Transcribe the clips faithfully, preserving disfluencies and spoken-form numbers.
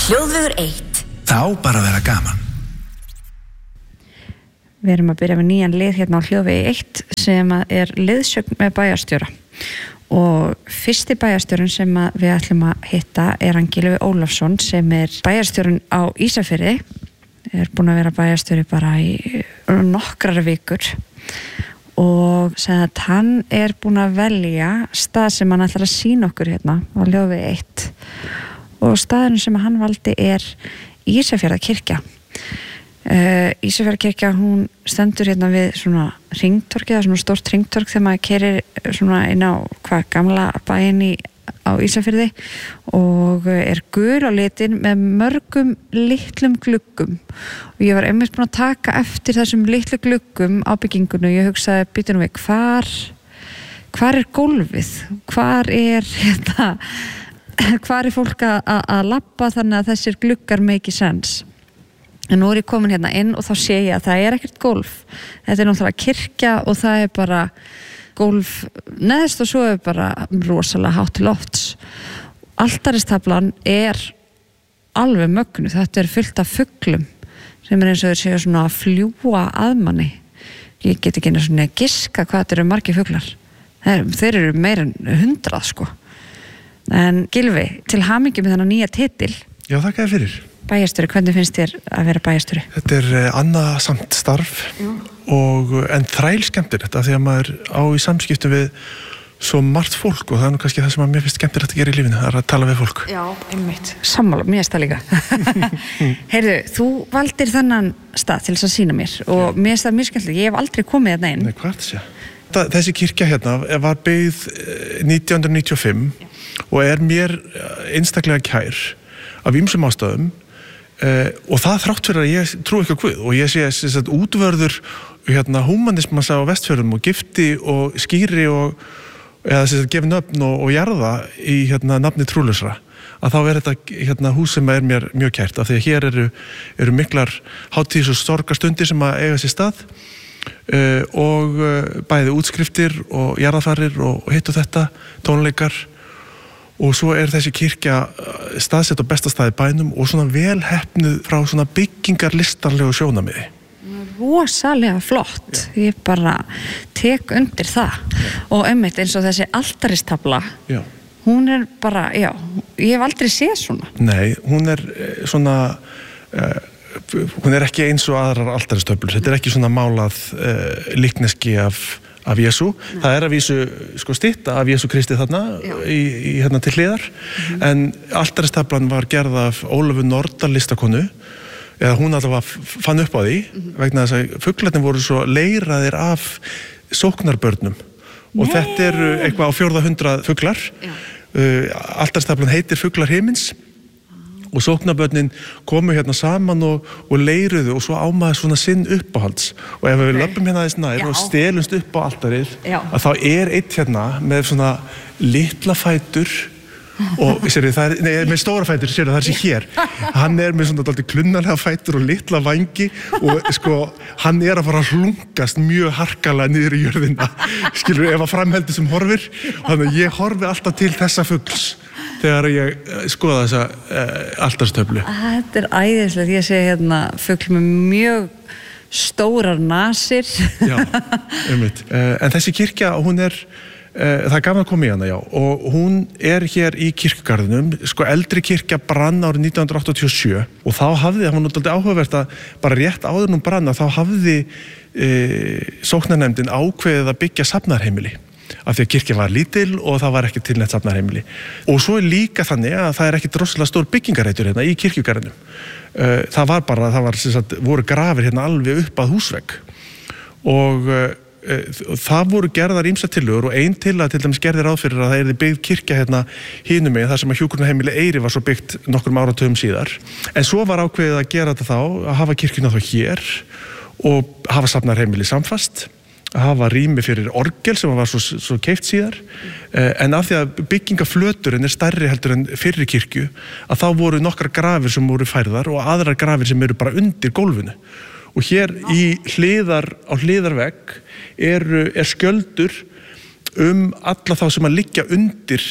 Hljóðvegur eitt. Þá bara vera gaman. Við erum að byrja með nýjan lið hérna á Hljóðvegi eitt sem er liðsögn með bæjarstjóra og fyrsti bæjarstjórinn sem við ætlum að hitta er hann Gylfi Ólafsson sem er bæjarstjórinn á Ísafirði, er búinn að vera bæjarstjóri bara í nokkrar vikur og segði að hann er búinn að velja stað sem hann ætlar að sýna okkur hérna á Hljóðvegi eitt og staðurinn sem hann valdi er Ísafjarðarkirkja. Uh, Ísafjarðarkirkja, hún stendur hérna við svona hringtorg eða svona stórt hringtorg þegar maður keyrir svona inn á hvað gamla bæinn í á Ísafirði og er gul á litin með mörgum litlum gluggum og ég var einmitt búin að taka eftir þessum litlu gluggum á byggingunni og ég hugsaði, býtu nú við, hvar hvar er gólfið, hvar er hérna, hvar er fólk að, að labba þannig að þessir gluggar make sense. En nú er ég komin hérna inn og þá sé ég að það er ekkert gólf. Þetta er náttúrulega kirkja og það er bara gólf neðst og svo er bara rosalega hátt til lofts. Altaristaflan er alveg mögnuð. Þetta er fullt af fuglum sem er eins og þeir séu svona að fljúa að manni. Ég get ekki einu svona að giska hvað þetta eru margir fuglar. Þeir, þeir eru meira en hundrað sko. En Gylfi, til hamingju með þennan nýja titil. Já, þakka þér fyrir. Bæjarstjóri, hvernig finnst þér að vera bæjarstjóri? Þetta er annasamt starf og, en þræl skemmtilegt af því að maður á í samskiptum við svo margt fólk og það er nú kannski það sem að mér finnst skemmtilegt að gera í lífinu, það er að tala við fólk. Já, einmitt. Sammála, mér finnst það líka. Heyrðu, þú valdir þennan stað til þess að sýna mér og Já. Mér finnst það mjög skemmtilegt, ég hef aldrei komið þarna inn. Nei, hvað er þessi? Þessi kirkja hérna var byggð nítján hundruð níutíu og fimm Já. Og er mér einstaklega kær af ýmsum ástæðum. Uh, og það þrátt fyrir að ég trúi ekki á Guð og ég sé að útvörður hérna, humanismas á Vestfjörðum og gifti og skýri og eða sem sagt gefi nöfn og, og jarða í hérna, nafni trúlausra að þá er þetta hérna, hús sem er mér mjög kært af því að hér eru, eru miklar hátíðis og sorgarstundir sem að eiga sér stað uh, og uh, bæði útskriftir og jarðafarir og, og hitt og þetta, tónleikar og svo er þessi kirkja staðsett á besta staði bænum og svona vel heppnuð frá svona byggingarlistarlegu sjónamiði. Rosalega flott. Já. Ég bara tek undir það. Já. Og einmitt eins og þessi altaristafla, Já. Hún er bara, já, ég hef aldrei séð svona. Nei, hún er svona, uh, hún er ekki eins og aðrar altaristöflur. Þetta er ekki svona málað uh, líkneski af af Jesú, Nei. Það er að vísu sko stytta af Jesú Kristi þarna í, í hérna til hliðar mm-hmm. en altaristaflan var gerð af Ólöfu Nordal listakonu eða hún allavega fann upp á því mm-hmm. vegna þess að fuglarnir voru svo leiraðir af sóknarbörnum og Nei. Þetta eru eitthvað á fjórða hundrað fuglar uh, altaristaflan heitir Fuglar himins og sóknarbörnin komu hérna saman og, og leiruðu og svo ámaði svona sinn uppáhalds og ef við löpum hérna aðeins nær Já. Og stelumst upp á altarið Já. Að þá er eitt hérna með svona litla fætur og sér, það er, nei, með stóra fætur sér, það er sér hér hann er með svona dálítið klunnalega fætur og litla vangi og sko hann er að fara að hlungast mjög harkalega niður í jörðina skilur ef að framheldi sem horfir þannig að ég horfi alltaf til þessa fugls þegar ég skoða þessa uh, altarstöflu. Þetta er æðislegt, ég sé hérna fugl með mjög stórar nasir. Já, einmitt. Uh, en þessi kirkja, hún er, uh, það er gaman að koma í hana, já, og hún er hér í kirkjugarðinum, sko eldri kirkja brann árið nítján hundruð áttatíu og sjö og þá hafði, það var náttúrulega áhugavert að bara rétt áður nú brann að þá hafði uh, sóknarnefndin ákveðið að byggja safnarheimili. Af því að kirkja var lítil og það var ekki til neitt safnarheimili. Og svo er líka þannig að það er ekki droslega stór byggingareitur hérna í kirkjugarðinum. Það var bara, það var, sem sagt, voru grafir hérna alveg upp að húsvegg. Og uh, það voru gerðar ýmsar tillögur og ein tillaga til dæmis gerði ráð fyrir að það yrði byggð kirkja hérna hinum megin þar sem að hjúkrunarheimili Eyri var svo byggt nokkrum áratugum síðar. En svo var ákveðið að gera þetta þá, að hafa kirkjuna þá hér og hafa safnarheimili samfast. Að hafa rými fyrir orgel sem var svo, svo keypt síðar mm. en af því að byggingaflöturinn er stærri heldur en fyrri kirkju að þá voru nokkrar grafir sem voru færðar og aðrar grafir sem eru bara undir gólfinu og hér ah. í hliðar á hliðarvegg er, er skjöldur um alla þá sem að liggja undir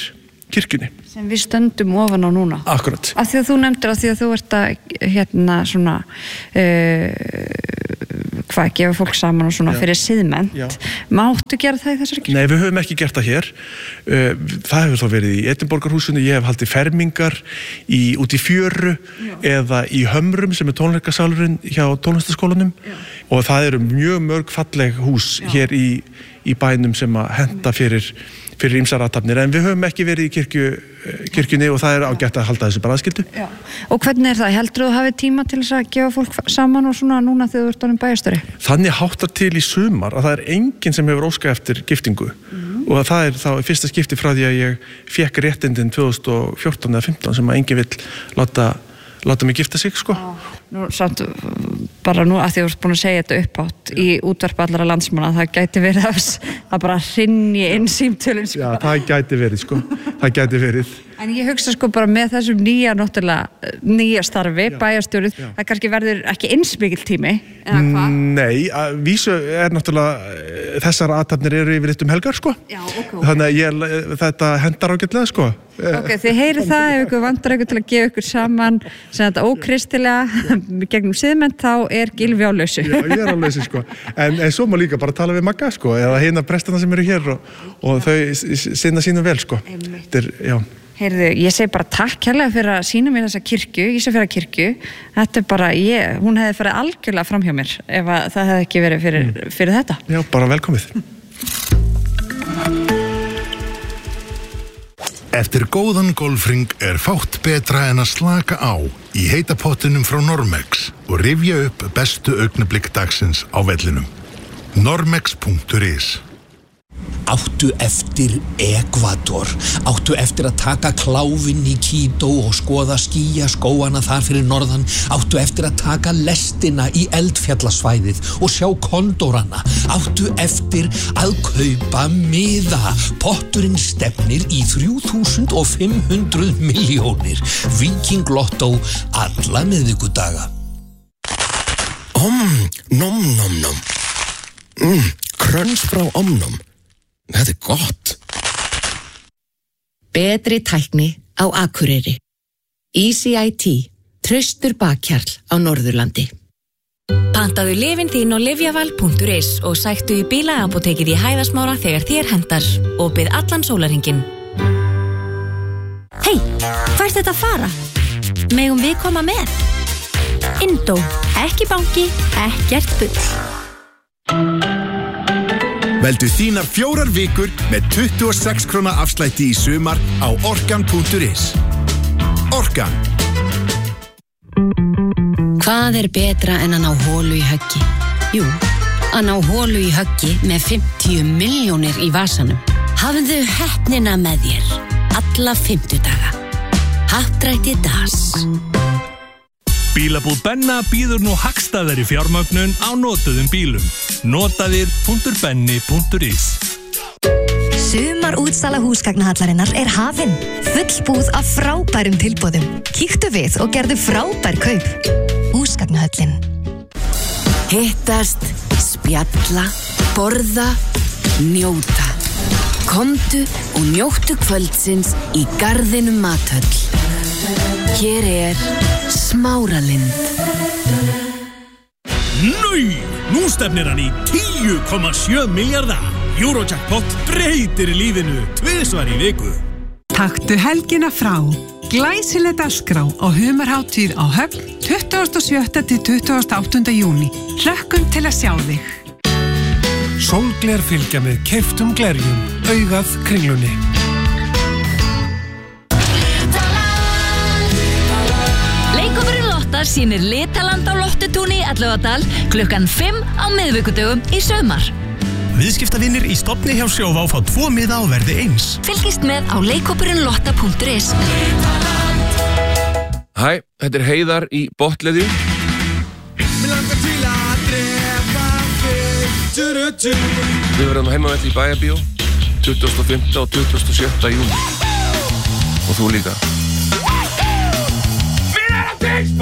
kirkjunni. Sem við stöndum ofan á núna. Akkurat. Af því að þú nefndir að því að þú ert að hérna svona uh, hvað, gefa fólk saman og svona Já. Fyrir siðmennt. Já. Máttu gera það í þessari kirkju? Nei, við höfum ekki gert það hér. Uh, það hefur þá verið í Edinborgarhúsinu, ég hef haldið fermingar í, út í Fjöru Já. Eða í Hömrum sem er tónleikasalurinn hjá tónlistaskólanum Já. Og það eru mjög mörg falleg hús Já. Hér í, í bænum sem að henta fyrir fyrir ýmsar athafnir, en við höfum ekki verið í kirkju, kirkjunni og það er ágætt að halda þessu bara aðskildu. Já. Og hvernig er það? Heldur þú að hafi tíma til þess að gefa fólk saman og svona núna þegar þú ert orðinn bæjarstjóri? Þannig háttar til í sumar að það er enginn sem hefur óskað eftir giftingu mm. og það er þá fyrsta skipti frá því að ég fékk réttindin tvö þúsund og fjórtán eða fimmtán sem að enginn vill láta láta mig gifta sig, sko. Já. Nú, samt, bara nú að því þú ert búin að segja þetta upphátt í útvarpi allara landsmanna, það gæti verið að það bara hrynji inn símtölun, sko. Já, það gæti verið, sko. Það gæti verið. En ég hugsa sko bara með þessum nýja náttúrulega, nýja starfi, bæjarstjórið, það kannski verður ekki eins mikill tími, eða hvað? Nei, að vísu er náttúrulega, þessar athafnir eru yfirleitt um helgar, sko. Já, ok. Þannig að ég, þetta hendar ágætlega, sko. Ok, þið heyrið það, ef ykkur vantar ykkur til að gefa ykkur saman, sem þetta ókristilega, gegnum siðmennt, þá er Gylfi á lausu. Já, ég er á lausu, sko. En, en svo má líka bara tala við Magga, sko, eða hina prestana sem eru hér og, og þau sinna sínum vel, sko. Þetta er, já. Heyrðu, ég segi bara takk kærlega fyrir að sína mér þessa kirkju, Ísafjarðar kirkju. Þetta er bara, ég, hún hefði farið algjörlega fram hjá mér ef að það hefði ekki verið fyrir, fyrir þetta. Já, bara velkomið. Eftir góðan golfring er fátt betra en að slaka á í heita pottinum frá Normex og rifja upp bestu augnablik dagsins á vellinum. normex punktur is Áttu eftir Ekvador, áttu eftir að taka kláfinn í Quito og skoða skýjaskóana þar fyrir norðan, áttu eftir að taka lestina í eldfjallasvæðið og sjá kondórana, áttu eftir að kaupa miða. Potturinn stefnir í þrjú þúsund og fimm hundruð milljónir. Viking Lotto alla miðvikudaga. Om, nom, nom, nom. Mm, kröns frá Omnom. Þetta er gott. Betri tækni á Akureyri. Easy I T, traustur bakhjarl á Norðurlandi. Pantaðu lyfin þín á lyfjaval punktur is og sæktu í bílaapótekið í Hæðasmára þegar þér hendar og bið allan sólarhringinn. Hei, hvert þetta að fara? Megum við koma með? Indó, ekki banki, ekkert bull. Veldu þínar fjórar vikur með tuttugu og sex króna afslætti í sumar á orkan punktur is. Orkan. Hvað er betra en að ná holu í höggi? Jú, að ná holu í höggi með fimmtíu milljónir í vasanum. Hafðu heppnina með þér alla fimmtudaga. Happdrætti Das. Bílabúð Benna býður nú hagstæðari fjármögnun á notuðum bílum. Notaðir punktur benni punktur is. Sumar útsala húsgagnahallarinnar er hafin. Fullbúð af frábærum tilboðum. Kíktu við og gerðu frábær kaup. Húsgagnahöllin. Hittast, spjalla, borða, njóta. Komdu og njóttu kvöldsins í Garðinum mathöll. Hér er Smáralind. Nú, nú stefnir hann í tíu komma sjö milljarða. Eurojackpot breytir lífinu tvisvar í viku. Taktu helgina frá. Glæsileg dagskrá á humarhátíð á Höfn tuttugasta og sjötta til tuttugasta og áttunda júní. Hlökkum til að sjá þig. Sólgler fylgja með keyptum glerjum, augað kringlunni. Leikhópurinn Lotta sýnir Litaland á Lottutúni í Elliðaárdal klukkan fimm á miðvikudögum í sumar. Viðskiptavinir í stofni hjá Sjóvá fá tvo miða á verði eins. Fylgist með á leikhópurinn lotta punktur is. Hæ, þetta er Heiðar í Botleði. Við verðum heimavelli í Bæjarbíó tuttugasta og fimmta og tuttugasta og sjötta júní. Og þú líka.